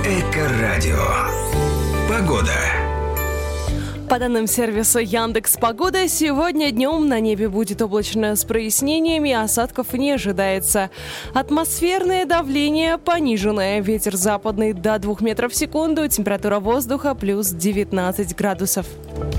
Эко-радио. Погода. По данным сервиса Яндекс.Погода, сегодня днем на небе будет облачно с прояснениями, осадков не ожидается. Атмосферное давление пониженное, ветер западный до 2 метров в секунду, температура воздуха плюс 19 градусов.